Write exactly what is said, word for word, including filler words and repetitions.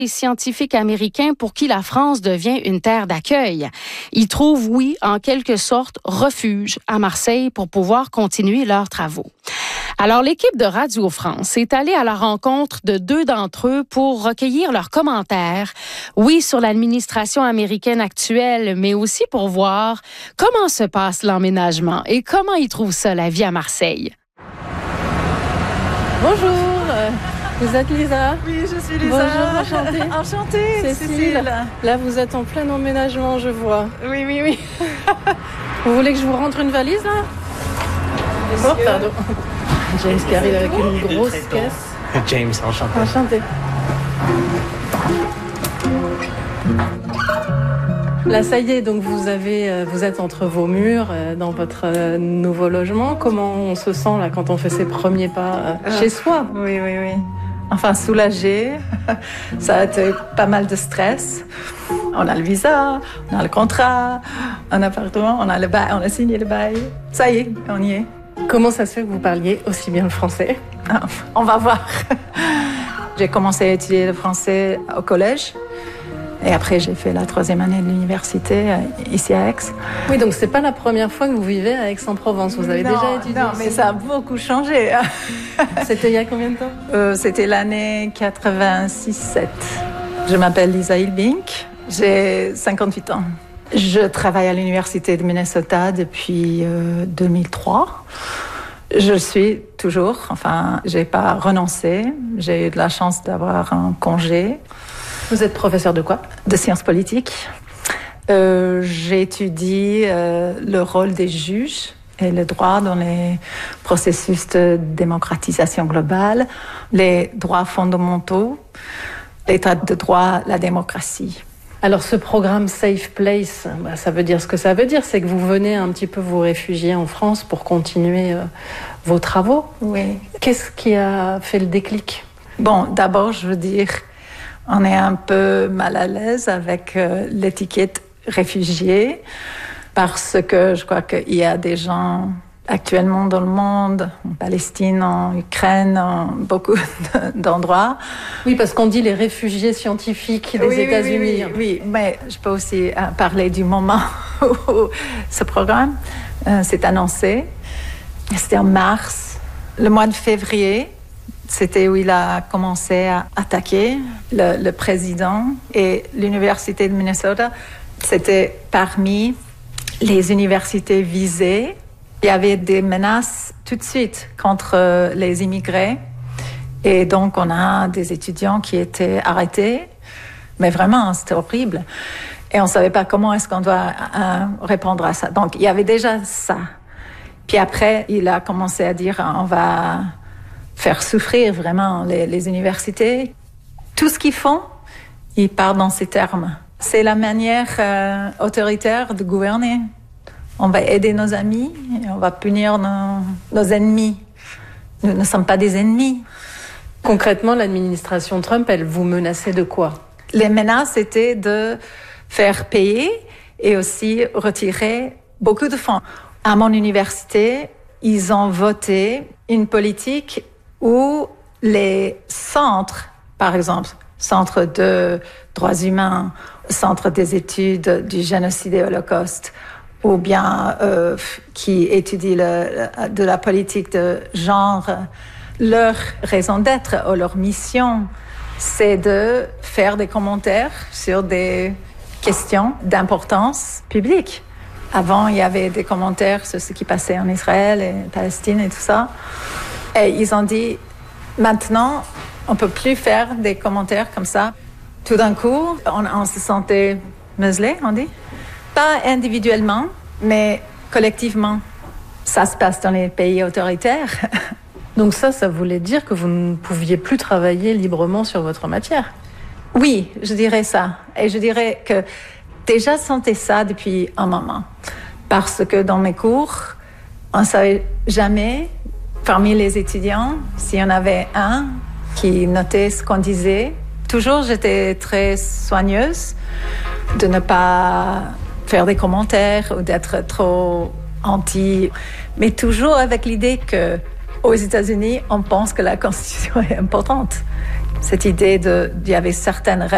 Les scientifiques américains pour qui la France devient une terre d'accueil. Ils trouvent, oui, en quelque sorte, refuge à Marseille pour pouvoir continuer leurs travaux. Alors, l'équipe de Radio France est allée à la rencontre de deux d'entre eux pour recueillir leurs commentaires, oui, sur l'administration américaine actuelle, mais aussi pour voir comment se passe l'emménagement et comment ils trouvent ça, la vie à Marseille. Bonjour, vous êtes Lisa? Oui, je suis Lisa. Bonjour, enchantée. Enchantée, Cécile. Cécile. Là, vous êtes en plein emménagement, je vois. Oui, oui, oui. Vous voulez que je vous rentre une valise, là? Oh, pardon. James qui arrive avec une grosse caisse. James, enchanté. Enchanté. Là, ça y est, donc vous avez, vous êtes entre vos murs dans votre nouveau logement. Comment on se sent là quand on fait ses premiers pas chez soi? Oui, oui, oui. Enfin, soulagée. Ça a été pas mal de stress. On a le visa, on a le contrat, un appartement, on a le bail, on a signé le bail. Ça y est, on y est. Comment ça se fait que vous parliez aussi bien le français? Ah, on va voir. J'ai commencé à étudier le français au collège. Et après, j'ai fait la troisième année de l'université ici à Aix. Oui, donc c'est pas la première fois que vous vivez à Aix-en-Provence. Vous avez non, déjà étudié Non, mais ça a beaucoup changé. C'était il y a combien de temps? euh, C'était l'année quatre-vingt-six sept. Je m'appelle Lisa Hilbink. J'ai cinquante-huit ans. Je travaille à l'université de Minnesota depuis euh, deux mille trois. Je suis toujours, enfin, j'ai pas renoncé. J'ai eu de la chance d'avoir un congé. Vous êtes professeur de quoi? De sciences politiques. Euh, j'étudie euh, le rôle des juges et le droit dans les processus de démocratisation globale, les droits fondamentaux, l'état de droit, la démocratie. Alors ce programme Safe Place, bah, ça veut dire ce que ça veut dire, c'est que vous venez un petit peu vous réfugier en France pour continuer euh, vos travaux. Oui. Qu'est-ce qui a fait le déclic? Bon, d'abord, je veux dire, on est un peu mal à l'aise avec euh, l'étiquette réfugié parce que je crois qu'il y a des gens actuellement dans le monde, en Palestine, en Ukraine, en beaucoup d'endroits. Oui, parce qu'on dit les réfugiés scientifiques des oui, États-Unis. Oui, oui, oui, mais je peux aussi euh, parler du moment où ce programme euh, s'est annoncé. C'était en mars, le mois de février. C'était où il a commencé à attaquer le, le président et l'université de Minnesota. C'était parmi les universités visées. Il y avait des menaces tout de suite contre les immigrés. Et donc, on a des étudiants qui étaient arrêtés. Mais vraiment, c'était horrible. Et on ne savait pas comment est-ce qu'on doit euh, répondre à ça. Donc, il y avait déjà ça. Puis après, il a commencé à dire, on va faire souffrir vraiment les, les universités. Tout ce qu'ils font, ils parlent dans ces termes. C'est la manière euh, autoritaire de gouverner. On va aider nos amis et on va punir nos, nos ennemis. Nous ne sommes pas des ennemis. Concrètement, l'administration Trump, elle vous menaçait de quoi? Les menaces étaient de faire payer et aussi retirer beaucoup de fonds. À mon université, ils ont voté une politique où les centres, par exemple, centre de droits humains, centre des études du génocide et holocauste, ou bien euh, qui étudient le, de la politique de genre, leur raison d'être ou leur mission, c'est de faire des commentaires sur des questions d'importance publique. Avant, il y avait des commentaires sur ce qui passait en Israël et en Palestine et tout ça. Et ils ont dit, maintenant, on ne peut plus faire des commentaires comme ça. Tout d'un coup, on, on se sentait muselé, on dit. Pas individuellement, mais collectivement. Ça se passe dans les pays autoritaires. Donc ça, ça voulait dire que vous ne pouviez plus travailler librement sur votre matière? Oui, je dirais ça. Et je dirais que déjà sentais ça depuis un moment. Parce que dans mes cours, on ne savait jamais, parmi les étudiants, s'il y en avait un qui notait ce qu'on disait. Toujours, j'étais très soigneuse de ne pas faire des commentaires ou d'être trop anti, mais toujours avec l'idée que aux États-Unis, on pense que la Constitution est importante. Cette idée de, il y avait certaines règles